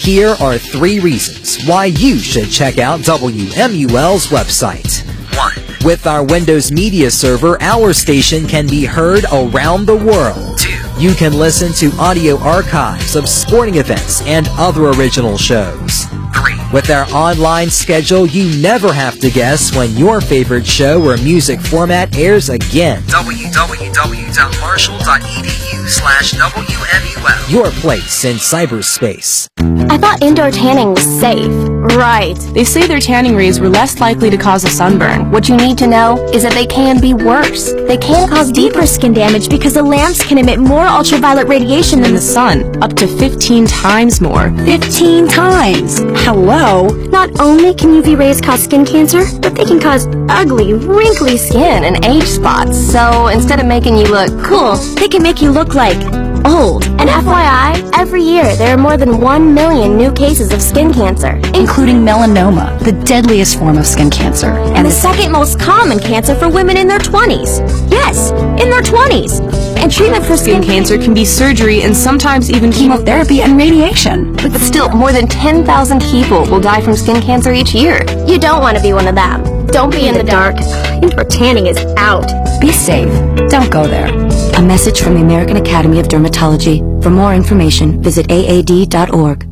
Here are 3 reasons why you should check out WMUL's website. 1. With our Windows Media Server, our station can be heard around the world. 2. You can listen to audio archives of sporting events and other original shows. 3. With our online schedule, you never have to guess when your favorite show or music format airs again. www.marshall.edu/WMUL. Your place in cyberspace. I thought indoor tanning was safe. Right. They say their tanning rays were less likely to cause a sunburn. What you need to know is that they can be worse. They can cause deeper skin damage because the lamps can emit more ultraviolet radiation than the sun, up to 15 times more. 15 times? Hello? Not only can UV rays cause skin cancer, but they can cause ugly, wrinkly skin and age spots. So instead of making you look cool, they can make you look like old. And FYI, every year there are more than 1 million new cases of skin cancer, including melanoma, the deadliest form of skin cancer, and the second most common cancer for women in their 20s. Yes, in their 20s. And treatment for skin cancer can be surgery and sometimes even chemotherapy and radiation. But still, more than 10,000 people will die from skin cancer each year. You don't want to be one of them. Don't be in the dark. Indoor tanning is out. Be safe. Don't go there. A message from the American Academy of Dermatology. For more information, visit aad.org.